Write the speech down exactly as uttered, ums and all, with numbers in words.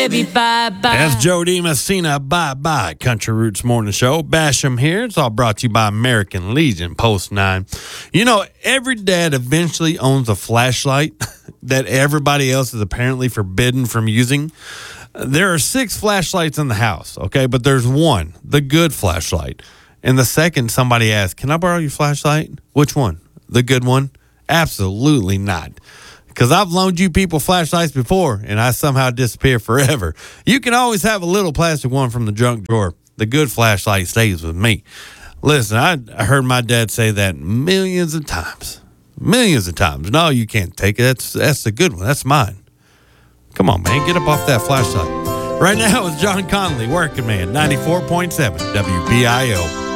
baby, bye-bye. That's Joe DiMessina, bye-bye, Country Roots Morning Show. Basham here. It's all brought to you by American Legion, Post nine. You know, every dad eventually owns a flashlight that everybody else is apparently forbidden from using. There are six flashlights in the house, okay? But there's one, the good flashlight. And the second somebody asks, can I borrow your flashlight? Which one? The good one? Absolutely not. Because I've loaned you people flashlights before, and I somehow disappear forever. You can always have a little plastic one from the junk drawer. The good flashlight stays with me. Listen, I, I heard my dad say that millions of times. Millions of times. No, you can't take it. That's, that's the good one. That's mine. Come on, man. Get up off that flashlight. Right now, it's John Connolly, Working Man, ninety-four point seven W B I O.